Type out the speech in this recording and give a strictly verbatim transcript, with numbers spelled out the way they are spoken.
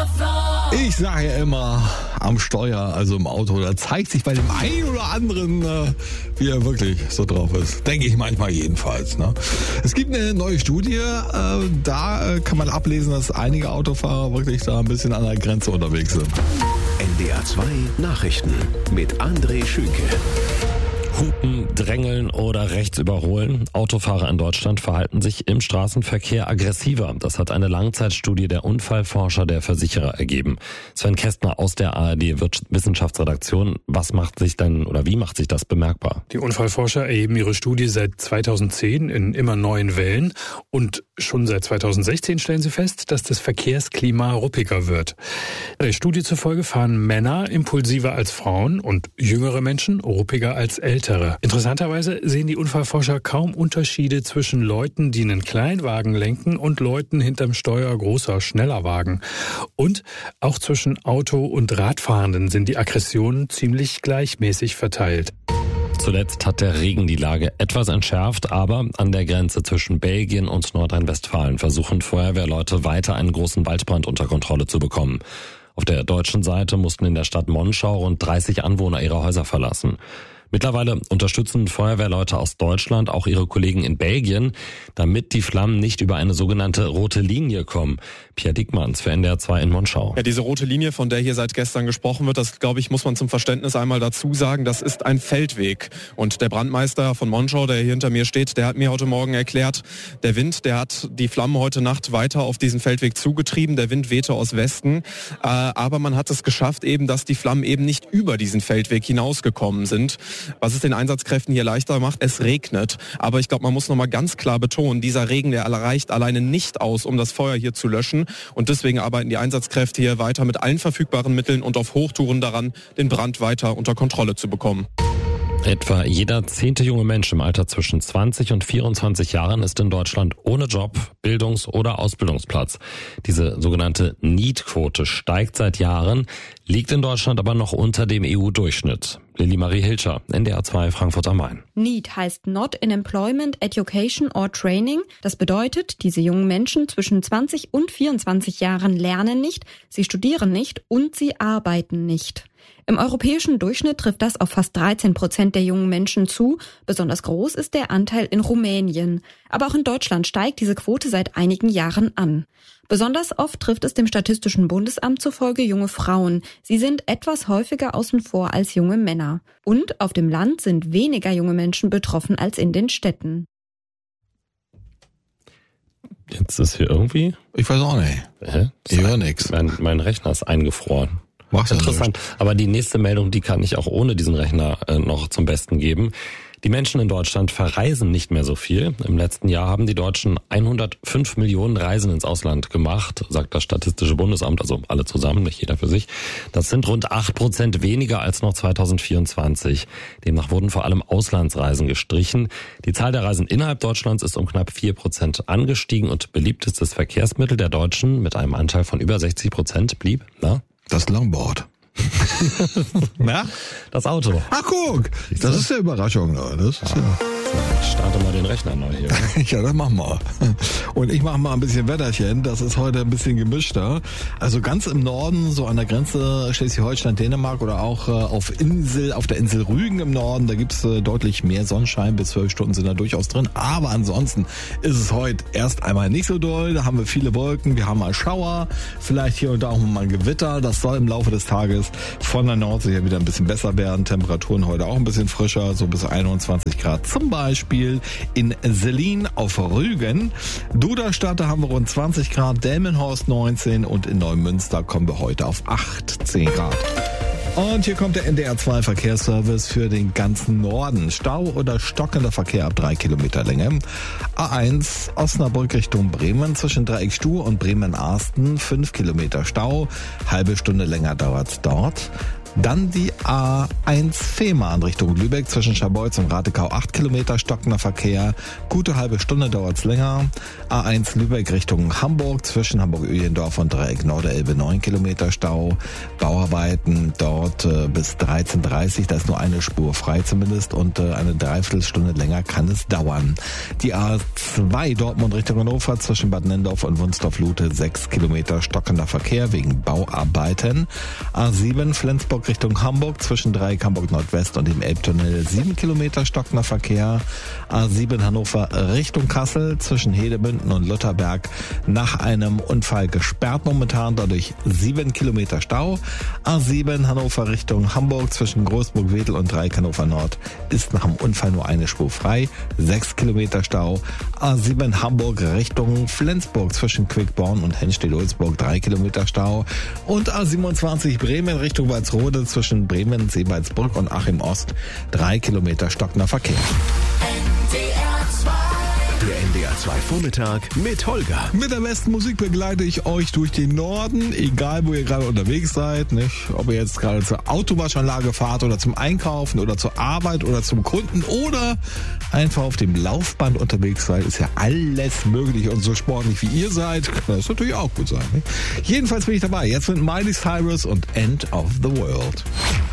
Ich sage ja immer, am Steuer, also im Auto, da zeigt sich bei dem einen oder anderen, äh, wie er wirklich so drauf ist. Denke ich manchmal jedenfalls. Ne? Es gibt eine neue Studie, äh, da äh, kann man ablesen, dass einige Autofahrer wirklich da ein bisschen an der Grenze unterwegs sind. N D R zwei Nachrichten mit André Schünke. Hupen, drängeln oder rechts überholen. Autofahrer in Deutschland verhalten sich im Straßenverkehr aggressiver. Das hat eine Langzeitstudie der Unfallforscher der Versicherer ergeben. Sven Kästner aus der A R D Wissenschaftsredaktion. Was macht sich denn oder wie macht sich das bemerkbar? Die Unfallforscher erheben ihre Studie seit zweitausendzehn in immer neuen Wellen und schon seit zweitausendsechzehn stellen sie fest, dass das Verkehrsklima ruppiger wird. Der Studie zufolge fahren Männer impulsiver als Frauen und jüngere Menschen ruppiger als ältere. Interessanterweise sehen die Unfallforscher kaum Unterschiede zwischen Leuten, die einen Kleinwagen lenken und Leuten hinterm Steuer großer, schneller Wagen. Und auch zwischen Auto- und Radfahrenden sind die Aggressionen ziemlich gleichmäßig verteilt. Zuletzt hat der Regen die Lage etwas entschärft, aber an der Grenze zwischen Belgien und Nordrhein-Westfalen versuchen Feuerwehrleute weiter einen großen Waldbrand unter Kontrolle zu bekommen. Auf der deutschen Seite mussten in der Stadt Monschau rund dreißig Anwohner ihre Häuser verlassen. Mittlerweile unterstützen Feuerwehrleute aus Deutschland auch ihre Kollegen in Belgien, damit die Flammen nicht über eine sogenannte rote Linie kommen. Pierre Dickmanns für N D R zwei in Monschau. Ja, diese rote Linie, von der hier seit gestern gesprochen wird, das, glaube ich, muss man zum Verständnis einmal dazu sagen, das ist ein Feldweg. Und der Brandmeister von Monschau, der hier hinter mir steht, der hat mir heute Morgen erklärt, der Wind, der hat die Flammen heute Nacht weiter auf diesen Feldweg zugetrieben. Der Wind wehte aus Westen. Äh, aber man hat es geschafft, eben, dass die Flammen eben nicht über diesen Feldweg hinausgekommen sind. Was es den Einsatzkräften hier leichter macht, es regnet. Aber ich glaube, man muss nochmal ganz klar betonen, dieser Regen, der reicht alleine nicht aus, um das Feuer hier zu löschen. Und deswegen arbeiten die Einsatzkräfte hier weiter mit allen verfügbaren Mitteln und auf Hochtouren daran, den Brand weiter unter Kontrolle zu bekommen. Etwa jeder zehnte junge Mensch im Alter zwischen zwanzig und vierundzwanzig Jahren ist in Deutschland ohne Job, Bildungs- oder Ausbildungsplatz. Diese sogenannte Need-Quote steigt seit Jahren, liegt in Deutschland aber noch unter dem E U-Durchschnitt. Lilly Marie Hilscher, N D R zwei Frankfurt am Main. Need heißt Not in Employment, Education or Training. Das bedeutet, diese jungen Menschen zwischen zwanzig und vierundzwanzig Jahren lernen nicht, sie studieren nicht und sie arbeiten nicht. Im europäischen Durchschnitt trifft das auf fast dreizehn Prozent der jungen Menschen zu. Besonders groß ist der Anteil in Rumänien. Aber auch in Deutschland steigt diese Quote seit einigen Jahren an. Besonders oft trifft es dem Statistischen Bundesamt zufolge junge Frauen. Sie sind etwas häufiger außen vor als junge Männer. Und auf dem Land sind weniger junge Menschen betroffen als in den Städten. Jetzt ist hier irgendwie... Ich weiß auch nicht. Hä? Ich höre nichts. Mein, mein Rechner ist eingefroren. Mach's Interessant. Aber die nächste Meldung, die kann ich auch ohne diesen Rechner äh, noch zum Besten geben. Die Menschen in Deutschland verreisen nicht mehr so viel. Im letzten Jahr haben die Deutschen hundertfünf Millionen Reisen ins Ausland gemacht, sagt das Statistische Bundesamt, also alle zusammen, nicht jeder für sich. Das sind rund acht Prozent weniger als noch zweitausendvierundzwanzig. Demnach wurden vor allem Auslandsreisen gestrichen. Die Zahl der Reisen innerhalb Deutschlands ist um knapp vier Prozent angestiegen und beliebtestes Verkehrsmittel der Deutschen mit einem Anteil von über sechzig Prozent blieb, na? Das Longboard. Na? Das Auto. Ach guck, das ist ja Überraschung. Das ist ja. Ich starte mal den Rechner neu hier. Ja, das machen wir. Und ich mache mal ein bisschen Wetterchen. Das ist heute ein bisschen gemischter. Also ganz im Norden, so an der Grenze Schleswig-Holstein, Dänemark oder auch auf Insel, auf der Insel Rügen im Norden, da gibt's deutlich mehr Sonnenschein. Bis zwölf Stunden sind da durchaus drin. Aber ansonsten ist es heute erst einmal nicht so doll. Da haben wir viele Wolken, wir haben mal Schauer, vielleicht hier und da auch mal ein Gewitter. Das soll im Laufe des Tages von der Nordsee her wieder ein bisschen besser werden. Temperaturen heute auch ein bisschen frischer, so bis einundzwanzig Grad. Zum Beispiel in Selin auf Rügen. Duderstadt, da haben wir rund zwanzig Grad, Delmenhorst neunzehn und in Neumünster kommen wir heute auf achtzehn Grad. Und hier kommt der N D R zwei Verkehrsservice für den ganzen Norden. Stau oder stockender Verkehr ab drei Kilometer Länge. A eins Osnabrück Richtung Bremen zwischen Dreieckstuhl und Bremen-Arsten fünf Kilometer Stau. Halbe Stunde länger dauert's dort. Dann die A eins Fehmarn Richtung Lübeck zwischen Scharbeutz und Ratekau acht Kilometer stockender Verkehr. Gute halbe Stunde dauert's länger. A eins Lübeck Richtung Hamburg zwischen Hamburg-Öhlendorf und Dreieck Norderelbe neun Kilometer Stau. Bauarbeiten dort äh, bis dreizehn Uhr dreißig, da ist nur eine Spur frei zumindest und äh, eine Dreiviertelstunde länger kann es dauern. Die A zwei Dortmund Richtung Hannover zwischen Bad Nendorf und Wunstorf-Lute sechs Kilometer stockender Verkehr wegen Bauarbeiten. A sieben Flensburg Richtung Hamburg zwischen Dreieck Hamburg Nordwest und dem Elbtunnel sieben Kilometer stockender Verkehr. A sieben Hannover Richtung Kassel zwischen Hedemünden und Lutherberg nach einem Unfall gesperrt momentan, dadurch sieben Kilometer Stau. A sieben Hannover Richtung Hamburg zwischen Großburg-Wedel und Dreieck Hannover Nord ist nach dem Unfall nur eine Spur frei, sechs Kilometer Stau. A sieben Hamburg Richtung Flensburg zwischen Quickborn und Henstedt-Ulzburg drei Kilometer Stau. Und A siebenundzwanzig Bremen Richtung Walsrode zwischen Bremen, Seebaldsbrück und Achim Ost drei Kilometer stockender Verkehr. Der N D R zwei Vormittag mit Holger. Mit der besten Musik begleite ich euch durch den Norden, egal wo ihr gerade unterwegs seid, nicht? Ob ihr jetzt gerade zur Autowaschanlage fahrt oder zum Einkaufen oder zur Arbeit oder zum Kunden oder einfach auf dem Laufband unterwegs seid, ist ja alles möglich und so sportlich wie ihr seid, kann das natürlich auch gut sein. Nicht? Jedenfalls bin ich dabei. Jetzt mit Miley Cyrus und End of the World.